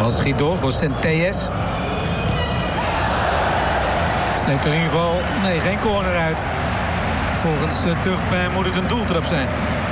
Bal schiet door voor Centelles. Sneemt er in ieder geval, nee, geen corner uit. Volgens Turpin moet het een doeltrap zijn.